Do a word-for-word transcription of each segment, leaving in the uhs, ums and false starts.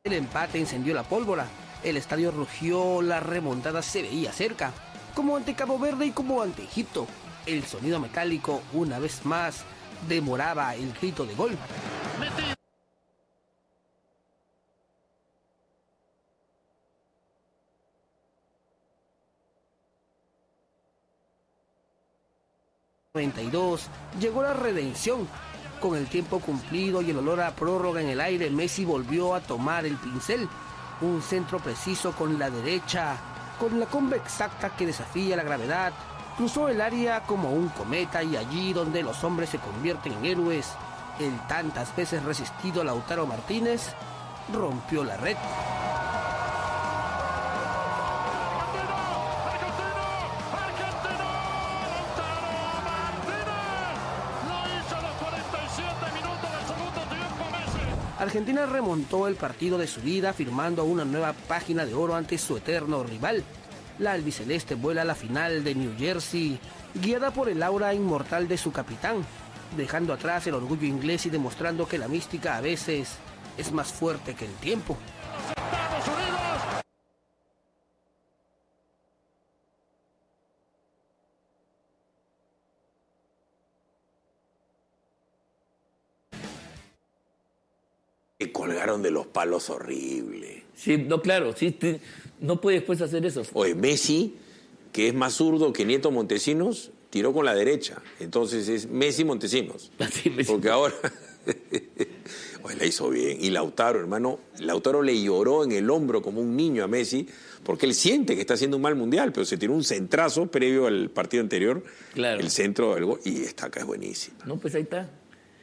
El empate encendió la pólvora. El estadio rugió, la remontada se veía cerca, como ante Cabo Verde y como ante Egipto. El sonido metálico, una vez más, demoraba el grito de gol. noventa y dos, llegó la redención. Con el tiempo cumplido y el olor a prórroga en el aire, Messi volvió a tomar el pincel. Un centro preciso con la derecha, con la comba exacta que desafía la gravedad, cruzó el área como un cometa y allí donde los hombres se convierten en héroes, el tantas veces resistido Lautaro Martínez rompió la red. Argentina remontó el partido de su vida firmando una nueva página de oro ante su eterno rival. La albiceleste vuela a la final de New Jersey, guiada por el aura inmortal de su capitán, dejando atrás el orgullo inglés y demostrando que la mística a veces es más fuerte que el tiempo. Colgaron de los palos horrible. Sí, no, claro, sí, te, no puedes pues hacer eso. Oye, Messi, que es más zurdo que Nieto Montesinos, tiró con la derecha. Entonces es Messi Montesinos. Sí, Messi. Porque ahora... Oye, la hizo bien. Y Lautaro, hermano, Lautaro le lloró en el hombro como un niño a Messi, porque él siente que está haciendo un mal mundial, pero se tiró un centrazo previo al partido anterior. Claro. El centro del gol. Y esta acá es buenísima. No, pues ahí está.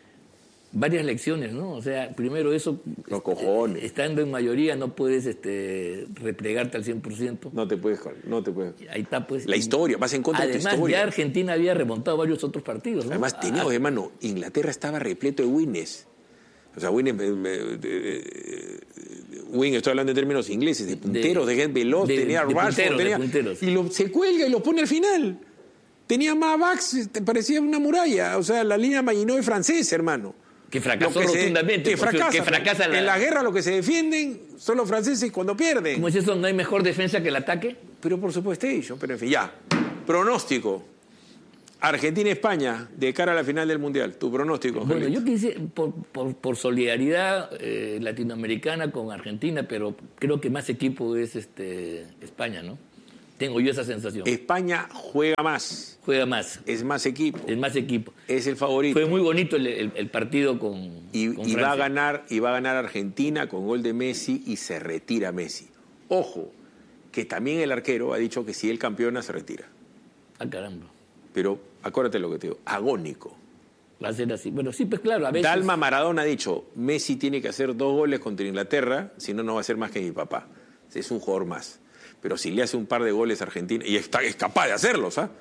Varias lecciones, ¿no? O sea, primero eso... Los cojones. Estando en mayoría no puedes este, replegarte al cien por ciento. No te puedes... No te puedes. Ahí está, pues... La historia, vas en contra Además, de tu historia. ya Argentina había remontado varios otros partidos, ¿no? Además, tenía, ah, hermano, Inglaterra estaba repleto de wins. O sea, wins... Eh, eh, eh, win, estoy hablando en términos ingleses, de punteros, de, de gente veloz, de, tenía de Rashford, punteros, tenía... De punteros. Y lo, se cuelga y lo pone al final. Tenía más backs, parecía una muralla. O sea, la línea Maginot francesa, hermano. Que fracasó que rotundamente. Se, que fracasa. Que fracasa la... En la guerra lo que se defienden son los franceses cuando pierden. ¿Cómo es eso? ¿No hay mejor defensa que el ataque? Pero por supuesto ellos. Pero en fin, ya. Pronóstico. Argentina-España de cara a la final del Mundial. Tu pronóstico. Bueno, Felipe. yo quise, por, por, por solidaridad eh, latinoamericana con Argentina, pero creo que más equipo es este, España, ¿no? Tengo yo esa sensación. España juega más. Juega más. Es más equipo. Es más equipo. Es el favorito. Fue muy bonito el, el, el partido con, y, con y Francia. va a ganar y va a ganar Argentina con gol de Messi y se retira Messi. Ojo, que también el arquero ha dicho que si él campeona se retira. Ah, caramba. Pero acuérdate lo que te digo, agónico. Va a ser así. Bueno, sí, pues claro, a veces... Dalma Maradona ha dicho, Messi tiene que hacer dos goles contra Inglaterra, si no, no va a ser más que mi papá. Es un jugador más. Pero si le hace un par de goles a Argentina, y está, es capaz de hacerlos, ¿ah?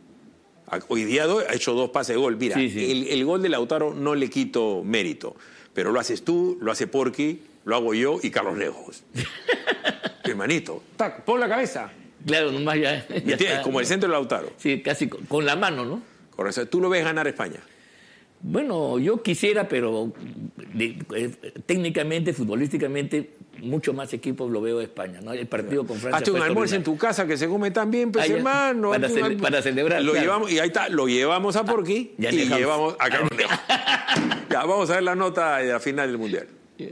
Hoy día ha hecho dos pases de gol. Mira, sí, sí. El, el gol de Lautaro no le quito mérito, pero lo haces tú, lo hace Porky, lo hago yo y Carlos Lejos. Hermanito, tac, pon la cabeza. Claro, nomás ya... ya está, como el centro de Lautaro. Sí, casi con, con la mano, ¿no? Correcto. ¿Tú lo ves ganar a España? Bueno, yo quisiera, pero de, eh, técnicamente, futbolísticamente, mucho más equipos lo veo a España, ¿no? El partido con Francia. Hazte un almuerzo en tu casa que se come tan bien, pues, ah, hermano. Para, cele para celebrar. Lo claro. llevamos, y ahí está, lo llevamos a Porky ah, y dejamos. llevamos a Carlos Lejos. Ya, vamos a ver la nota de la final del Mundial. Yeah.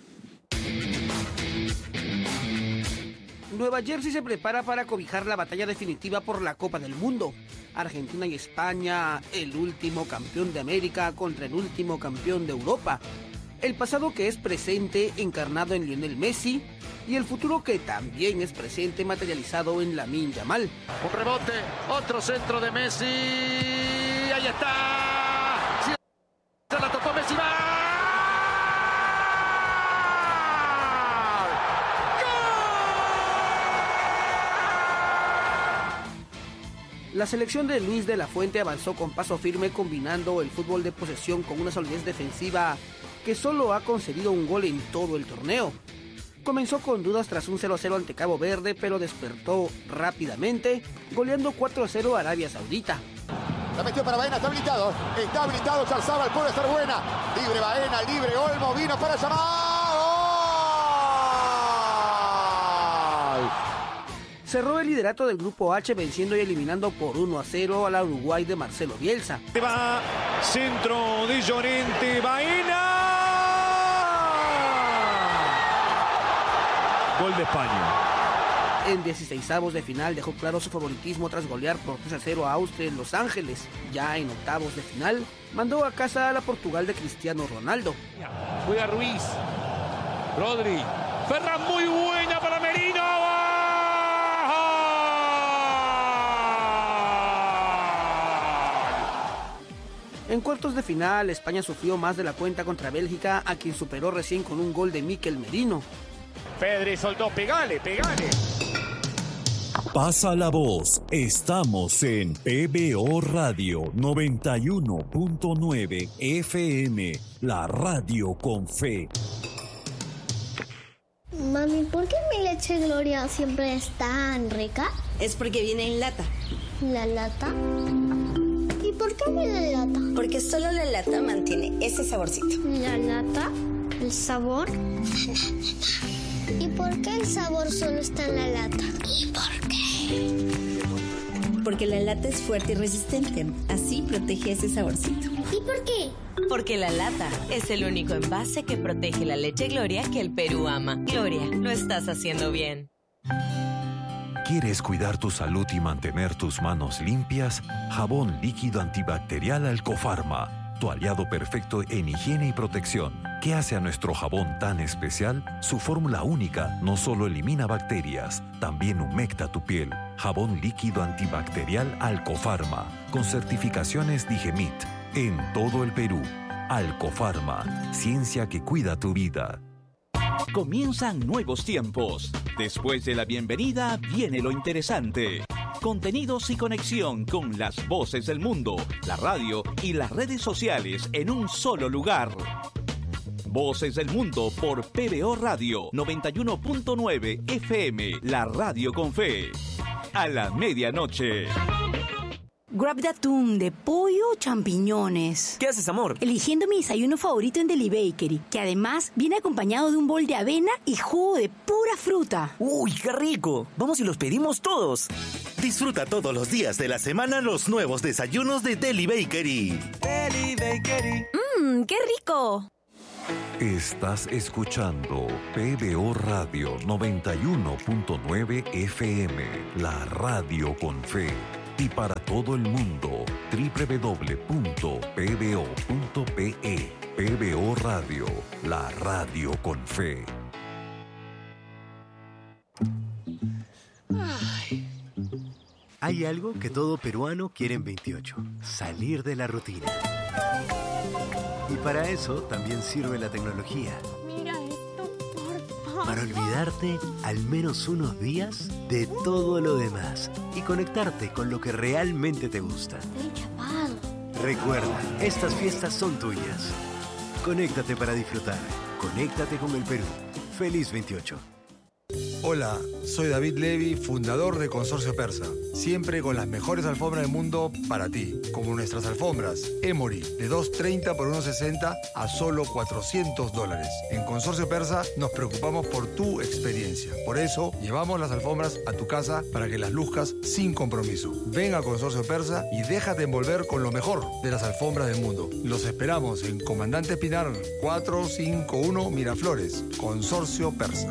Nueva Jersey se prepara para cobijar la batalla definitiva por la Copa del Mundo. Argentina y España, el último campeón de América contra el último campeón de Europa. El pasado que es presente encarnado en Lionel Messi y el futuro que también es presente materializado en Lamine Yamal. Un rebote, otro centro de Messi. Ahí está. Se la tocó Messi. ¡Va! La selección de Luis de la Fuente avanzó con paso firme combinando el fútbol de posesión con una solidez defensiva que solo ha concedido un gol en todo el torneo. Comenzó con dudas tras un cero a cero ante Cabo Verde, pero despertó rápidamente, goleando cuatro a cero a Arabia Saudita. La metió para Baena, está habilitado, está habilitado, Charzábal puede estar buena. Libre Baena, libre Olmo, vino para llamar. cerró el liderato del Grupo H venciendo y eliminando por uno a cero a la Uruguay de Marcelo Bielsa. Va centro de Llorente, Baena. Gol de España. En dieciseisavos de final dejó claro su favoritismo tras golear por tres a cero a Austria en Los Ángeles. Ya en octavos de final, mandó a casa a la Portugal de Cristiano Ronaldo. Juega Ruiz, Rodri, Ferran, muy buena para Merino. En cuartos de final, España sufrió más de la cuenta contra Bélgica, a quien superó recién con un gol de Mikel Merino. Pedri soltó, pegale, pegale. Pasa la voz, estamos en P B O Radio noventa y uno punto nueve F M, la radio con fe. Mami, ¿por qué mi leche Gloria siempre es tan rica? Es porque viene en lata. ¿La lata? ¿Y por qué viene en lata? Porque solo la lata mantiene ese saborcito. ¿La lata? ¿El sabor? ¿Y por qué el sabor solo está en la lata? ¿Y por qué? Porque la lata es fuerte y resistente. Así protege ese saborcito. ¿Y por qué? Porque la lata es el único envase que protege la leche Gloria que el Perú ama. Gloria, lo estás haciendo bien. ¿Quieres cuidar tu salud y mantener tus manos limpias? Jabón líquido antibacterial Alcofarma, tu aliado perfecto en higiene y protección. ¿Qué hace a nuestro jabón tan especial? Su fórmula única no solo elimina bacterias, también humecta tu piel. Jabón líquido antibacterial Alcofarma, con certificaciones Digemit, en todo el Perú. Alcofarma, ciencia que cuida tu vida. Comienzan nuevos tiempos. Después de la bienvenida viene lo interesante. Contenidos y conexión con las voces del mundo, la radio y las redes sociales en un solo lugar. Voces del Mundo por P B O Radio noventa y uno punto nueve F M, la radio con fe. A la medianoche. Grab de atún, de pollo o champiñones. ¿Qué haces, amor? Eligiendo mi desayuno favorito en Deli Bakery, que además viene acompañado de un bol de avena y jugo de pura fruta. ¡Uy, qué rico! Vamos y los pedimos todos. Disfruta todos los días de la semana los nuevos desayunos de Deli Bakery. Deli Bakery. ¡Mmm, qué rico! Estás escuchando P B O Radio noventa y uno punto nueve F M, la radio con fe. Y para todo el mundo, doble u doble u doble u punto p b o punto p e. P B O Radio, la radio con fe. Ay. Hay algo que todo peruano quiere en veintiocho, salir de la rutina. Y para eso también sirve la tecnología. Mira esto, por favor. Para olvidarte al menos unos días de todo lo demás y conectarte con lo que realmente te gusta. Estoy chapado. Recuerda, estas fiestas son tuyas. Conéctate para disfrutar. Conéctate con el Perú. Feliz veintiocho. Hola, soy David Levy, fundador de Consorcio Persa. Siempre con las mejores alfombras del mundo para ti, como nuestras alfombras Emory de dos treinta por uno sesenta a solo cuatrocientos dólares. En Consorcio Persa nos preocupamos por tu experiencia. Por eso llevamos las alfombras a tu casa para que las luzcas sin compromiso. Ven a Consorcio Persa y déjate envolver con lo mejor de las alfombras del mundo. Los esperamos en Comandante Pinar cuatrocientos cincuenta y uno Miraflores. Consorcio Persa.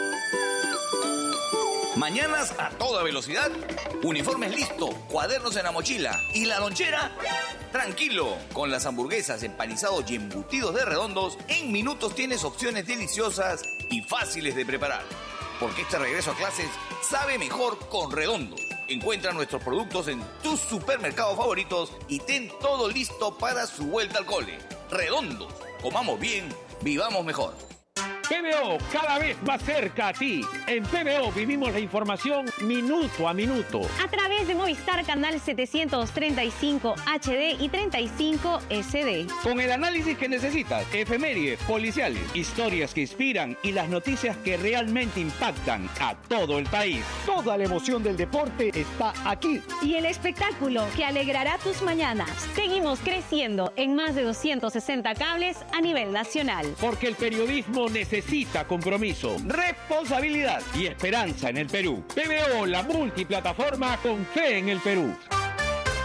Mañanas a toda velocidad, uniformes listos, cuadernos en la mochila y la lonchera. Tranquilo, con las hamburguesas, empanizados y embutidos de Redondos, en minutos tienes opciones deliciosas y fáciles de preparar. Porque este regreso a clases sabe mejor con Redondos. Encuentra nuestros productos en tus supermercados favoritos y ten todo listo para su vuelta al cole. Redondos, comamos bien, vivamos mejor. P B O, cada vez más cerca a ti. En P B O vivimos la información minuto a minuto. A través de Movistar Canal setecientos treinta y cinco H D y treinta y cinco S D. Con el análisis que necesitas, efemérides, policiales, historias que inspiran y las noticias que realmente impactan a todo el país. Toda la emoción del deporte está aquí. Y el espectáculo que alegrará tus mañanas. Seguimos creciendo en más de doscientos sesenta cables a nivel nacional. Porque el periodismo necesita necesita compromiso, responsabilidad y esperanza en el Perú. P B O, la multiplataforma con fe en el Perú.